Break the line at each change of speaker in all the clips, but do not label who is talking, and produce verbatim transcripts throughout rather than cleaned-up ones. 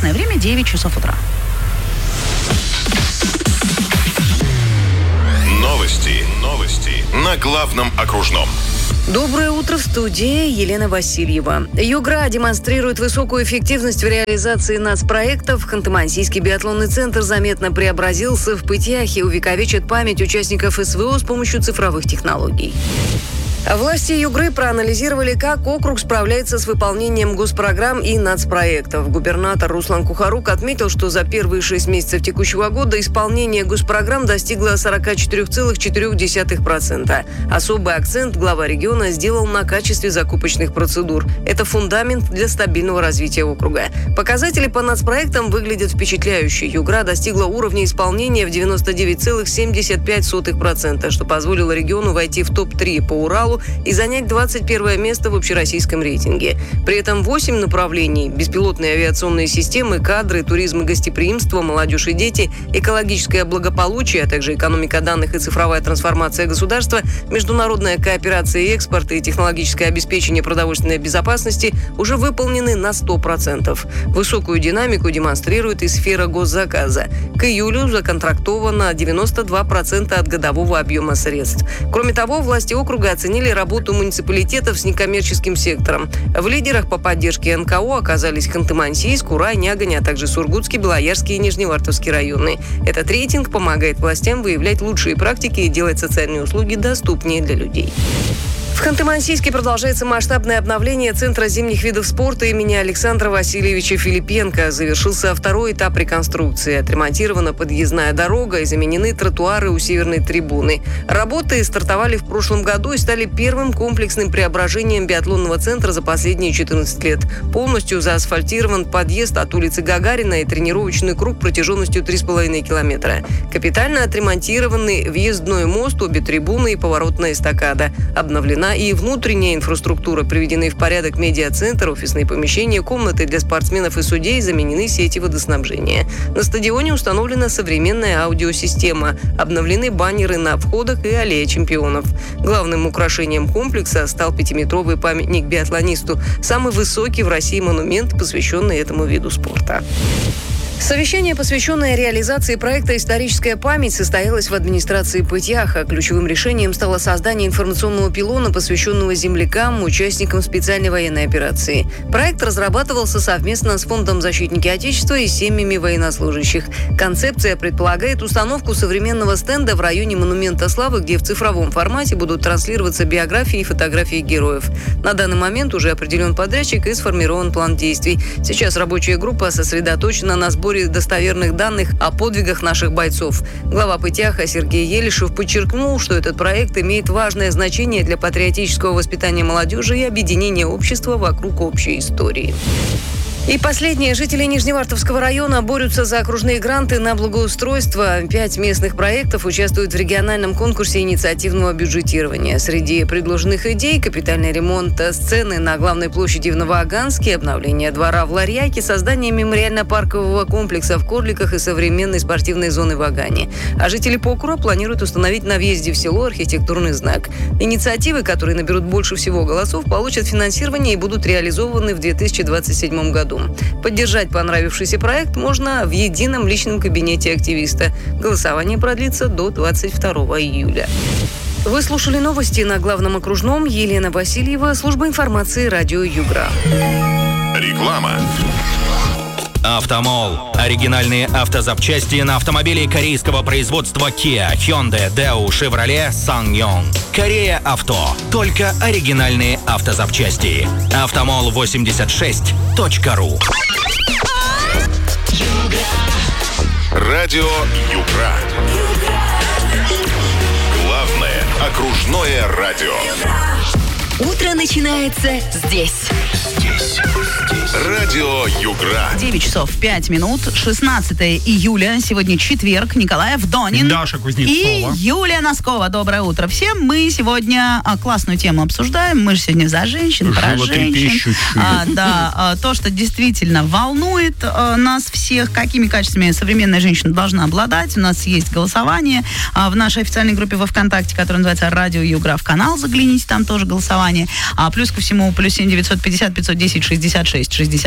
Местное время девять часов утра.
Новости. Новости на главном окружном.
Доброе утро, в студии Елена Васильева. Югра демонстрирует высокую эффективность в реализации нацпроектов. Ханты-Мансийский биатлонный центр заметно преобразился. В Пыть-Яхе увековечат память участников СВО с помощью цифровых технологий. Власти Югры проанализировали, как округ справляется с выполнением госпрограмм и нацпроектов. Губернатор Руслан Кухарук отметил, что за первые шесть месяцев текущего года исполнение госпрограмм достигло сорок четыре целых четыре десятых процента. Особый акцент глава региона сделал на качестве закупочных процедур. Это фундамент для стабильного развития округа. Показатели по нацпроектам выглядят впечатляюще. Югра достигла уровня исполнения в девяносто девять целых семьдесят пять сотых процента, что позволило региону войти в топ три по Уралу и занять двадцать первое место в общероссийском рейтинге. При этом восемь направлений – беспилотные авиационные системы, кадры, туризм и гостеприимство, молодежь и дети, экологическое благополучие, а также экономика данных и цифровая трансформация государства, международная кооперация и экспорт и технологическое обеспечение продовольственной безопасности уже выполнены на сто процентов. Высокую динамику демонстрирует и сфера госзаказа. К июлю законтрактовано девяносто два процента от годового объема средств. Кроме того, власти округа оценили работу муниципалитетов с некоммерческим сектором. В лидерах по поддержке эн ка о оказались Ханты-Мансийск, Урай, Нягань, а также Сургутский, Белоярский и Нижневартовский районы. Этот рейтинг помогает властям выявлять лучшие практики и делать социальные услуги доступнее для людей. В Ханты-Мансийске продолжается масштабное обновление Центра зимних видов спорта имени Александра Васильевича Филипенко. Завершился второй этап реконструкции. Отремонтирована подъездная дорога и заменены тротуары у северной трибуны. Работы стартовали в прошлом году и стали первым комплексным преображением биатлонного центра за последние четырнадцать лет. Полностью заасфальтирован подъезд от улицы Гагарина и тренировочный круг протяженностью три с половиной километра. Капитально отремонтированы въездной мост, обе трибуны и поворотная эстакада. Обновлена и внутренняя инфраструктура, приведены в порядок медиацентр, офисные помещения, комнаты для спортсменов и судей, заменены сети водоснабжения. На стадионе установлена современная аудиосистема, обновлены баннеры на входах и аллея чемпионов. Главным украшением комплекса стал пятиметровый памятник биатлонисту, самый высокий в России монумент, посвященный этому виду спорта. Совещание, посвященное реализации проекта «Историческая память», состоялось в администрации Пыть-Яха. Ключевым решением стало создание информационного пилона, посвященного землякам, участникам специальной военной операции. Проект разрабатывался совместно с Фондом защитники Отечества и семьями военнослужащих. Концепция предполагает установку современного стенда в районе Монумента Славы, где в цифровом формате будут транслироваться биографии и фотографии героев. На данный момент уже определен подрядчик и сформирован план действий. Сейчас рабочая группа сосредоточена на сборе достоверных данных о подвигах наших бойцов. Глава Пыть-Яха Сергей Елишев подчеркнул, что этот проект имеет важное значение для патриотического воспитания молодежи и объединения общества вокруг общей истории. И последнее. Жители Нижневартовского района борются за окружные гранты на благоустройство. Пять местных проектов участвуют в региональном конкурсе инициативного бюджетирования. Среди предложенных идей – капитальный ремонт сцены на главной площади в Новоаганске, обновление двора в Ларьяке, создание мемориально-паркового комплекса в Корликах и современной спортивной зоны в Агане. А жители Покура планируют установить на въезде в село архитектурный знак. Инициативы, которые наберут больше всего голосов, получат финансирование и будут реализованы в две тысячи двадцать седьмом году. Поддержать понравившийся проект можно в едином личном кабинете активиста. Голосование продлится до двадцать второго июля. Вы слушали новости на главном окружном. Елена Васильева, служба информации радио Югра.
Реклама.
Автомол. Оригинальные автозапчасти на автомобили корейского производства Kia, Hyundai, Daewoo, Chevrolet, SsangYong. Корея Авто. Только оригинальные автозапчасти. автомол восемьдесят шесть точка ру.
Радио Югра. Главное окружное радио.
Утро начинается здесь.
Здесь. Здесь. Радио Югра.
девять часов пять минут, шестнадцатое июля. Сегодня четверг. Николай Авдонин.
Даша Кузнецова.
И Юлия Носкова. Доброе утро всем. Мы сегодня а, классную тему обсуждаем. Мы же сегодня за женщин, про женщин. А, да, а, то, что действительно волнует а, нас всех, какими качествами современная женщина должна обладать. У нас есть голосование а, в нашей официальной группе во ВКонтакте, которая называется «Радио Югра». В канал загляните, там тоже голосование. А плюс ко всему, плюс семь девятьсот пятьдесят пятьсот десять шестьдесят шесть шестьдесят шесть.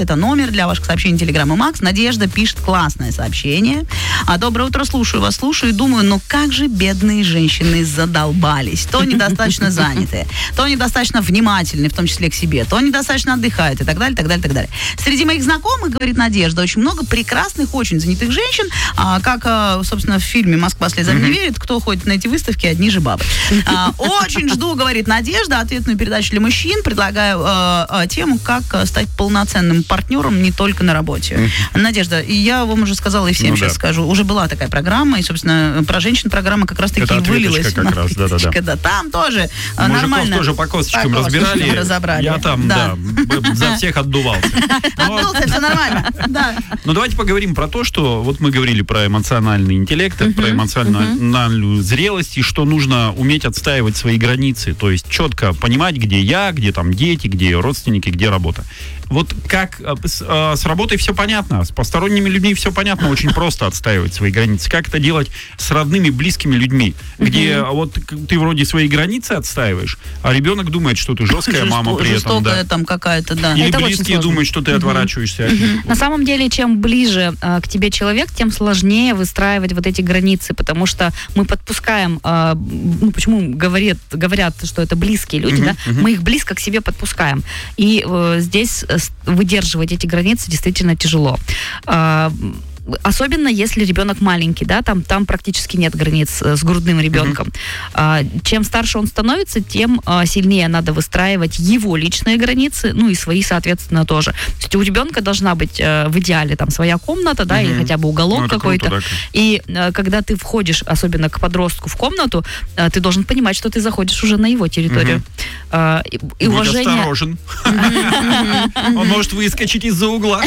это номер для ваших сообщений Телеграм и Макс. Надежда пишет классное сообщение. А, доброе утро, слушаю вас, слушаю и думаю, ну как же бедные женщины задолбались. То недостаточно занятые, то недостаточно внимательные, в том числе к себе, то недостаточно отдыхают и так далее, так далее, так далее. Среди моих знакомых, говорит Надежда, очень много прекрасных, очень занятых женщин, а, как, а, собственно, в фильме «Москва слезам не верит», кто ходит на эти выставки, одни же бабы. А, очень жду, говорит Надежда, ответную передачу для мужчин. Предлагаю а, а, тему, как стать полноценным партнером не только на работе. Надежда, я вам уже сказала и всем ну, сейчас да. скажу, уже была такая программа, и, собственно, про женщин программа как раз-таки это вылилась.
Как раз, да, да, да.
Да, там тоже
Мужиков
нормально.
тоже по косточкам по разбирали.
разобрали.
Я там, да, да за всех отдувался.
Отдулся, все нормально. Да.
Ну, давайте поговорим про то, что вот мы говорили про эмоциональный интеллект, uh-huh, про эмоциональную uh-huh. зрелость, и что нужно уметь отстаивать свои границы, то есть четко понимать, где я, где там дети, где родственники, где работа. Вот как с, с работой все понятно, с посторонними людьми все понятно, очень просто отстаивать свои границы. Как это делать с родными, близкими людьми, где uh-huh. вот ты вроде свои границы отстаиваешь, а ребенок думает, что ты жесткая
Жесто,
мама при этом.
Да.
там
какая-то, да.
Или
это
близкие думают, что ты uh-huh. отворачиваешься.
Uh-huh. Вот. На самом деле, чем ближе э, к тебе человек, тем сложнее выстраивать вот эти границы, потому что мы подпускаем, э, ну почему говорят, говорят, что это близкие люди, uh-huh. да, uh-huh. мы их близко к себе подпускаем. И э, здесь выдерживать эти границы действительно тяжело. Особенно если ребенок маленький, да, там, там практически нет границ с грудным ребенком. Mm-hmm. Чем старше он становится, тем сильнее надо выстраивать его личные границы, ну и свои, соответственно, тоже. То есть у ребенка должна быть в идеале там своя комната, да, mm-hmm. или хотя бы уголок ну, какой-то. Круто, да. И когда ты входишь, особенно к подростку, в комнату, ты должен понимать, что ты заходишь уже на его территорию. Mm-hmm. И, и
Будь
уважение...
осторожен. Он может выскочить из-за угла.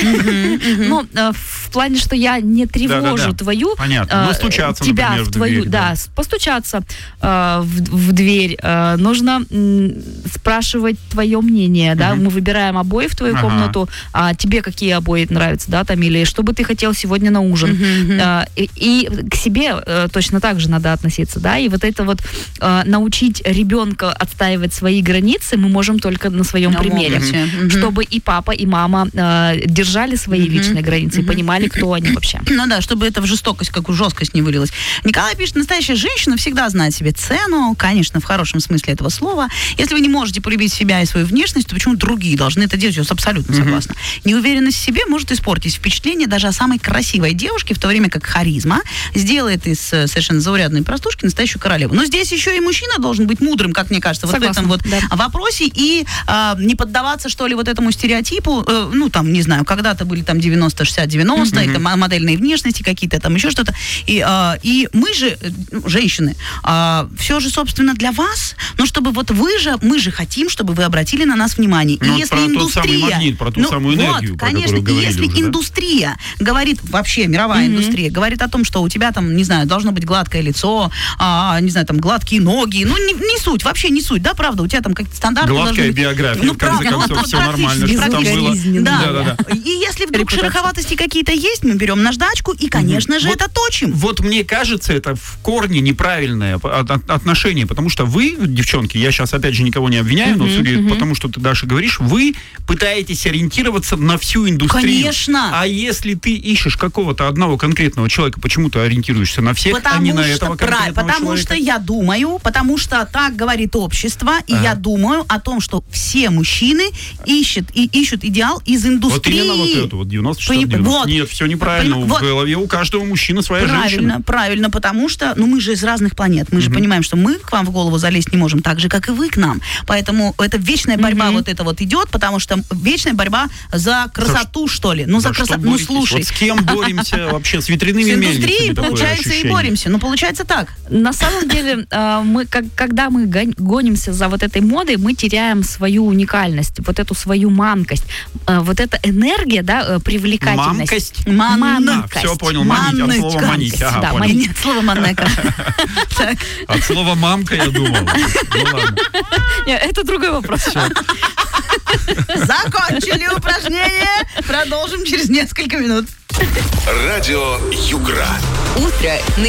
Ну, в плане, что я не тревожу да, да, да. твою,
Понятно. Ну, стучаться,
тебя
например,
в твою,
в дверь, да,
да, постучаться э, в, в дверь. Э, нужно м, спрашивать твое мнение, uh-huh. да, мы выбираем обои в твою uh-huh. комнату, а тебе какие обои нравятся, да, там, или что бы ты хотел сегодня на ужин. Uh-huh. Э, и, и к себе э, точно так же надо относиться, да, и вот это вот э, научить ребенка отстаивать свои границы мы можем только на своем на примере, uh-huh. чтобы и папа, и мама э, держали свои uh-huh. личные границы uh-huh. и понимали, кто они вообще.
Ну да, чтобы это в жестокость, как в жесткость не вылилось. Николай пишет, настоящая женщина всегда знает себе цену, конечно, в хорошем смысле этого слова. Если вы не можете полюбить себя и свою внешность, то почему другие должны это делать? Я абсолютно согласна. Mm-hmm. Неуверенность в себе может испортить впечатление даже о самой красивой девушке, в то время как харизма сделает из совершенно заурядной простушки настоящую королеву. Но здесь еще и мужчина должен быть мудрым, как мне кажется, согласна, вот в этом вот да. вопросе и а, не поддаваться, что ли, вот этому стереотипу. Э, ну, там, не знаю, когда-то были там девяносто шестьдесят девяносто, mm-hmm. это модельные внешности какие-то, там еще что-то. И, а, и мы же, женщины, а, все же, собственно, для вас, но чтобы вот вы же, мы же хотим, чтобы вы обратили на нас внимание.
Ну,
и если
про
индустрия...
тот самый магнит, про ту
ну,
самую энергию,
вот,
про
конечно,
которую говорили
если
уже,
индустрия да? говорит, вообще мировая mm-hmm. индустрия, говорит о том, что у тебя там, не знаю, должно быть гладкое лицо, а, не знаю, там, гладкие ноги, ну, не, не суть, вообще не суть, да, правда, у тебя там какие-то стандарты
гладкая
быть.
биография,
ну,
в конце
правда,
концов,
вот,
все
вот,
нормально, что там было.
Да.
Да, да, да.
И если вдруг шероховатости какие-то есть, мы берем наждачку и, конечно mm-hmm. же,
вот,
это точим.
Вот мне кажется, это в корне неправильное отношение, потому что вы, девчонки, я сейчас опять же никого не обвиняю, mm-hmm, но судя mm-hmm. по тому, что ты, Даша, говоришь, вы пытаетесь ориентироваться на всю индустрию.
Конечно.
А если ты ищешь какого-то одного конкретного человека, почему ты ориентируешься на всех,
потому
а не на
что,
этого конкретного
потому
человека?
Потому что я думаю, потому что так говорит общество, и а. я думаю о том, что все мужчины ищут, и ищут идеал из индустрии.
Вот именно вот это, вот девяносто шестьдесят девяносто. Вот. Нет, все неправильно. Поним... В вот. голове у каждого мужчины своя
правильно,
женщина.
Правильно, правильно, потому что, ну, мы же из разных планет. Мы mm-hmm. же понимаем, что мы к вам в голову залезть не можем так же, как и вы к нам. Поэтому это вечная борьба mm-hmm. вот это вот идет, потому что вечная борьба за красоту, за, что ли. Ну, за, за красоту. Ну, слушай.
Вот с кем боремся вообще? С ветряными мельницами? С индустрией,
получается, и боремся. Ну, получается так.
На самом деле, мы, когда мы гонимся за вот этой модой, мы теряем свою уникальность, вот эту свою манкость. Вот эта энергия, да, привлекательность.
Мамкость?
Манкость.
А, все, понял. Манить, от слова манить. Ага,
да,
понял.
Нет, слово манека.
От слова мамка я думал. Ну ладно.
Нет, это другой вопрос.
Закончили упражнение. Продолжим через несколько минут.
Радио Югра.
Утро на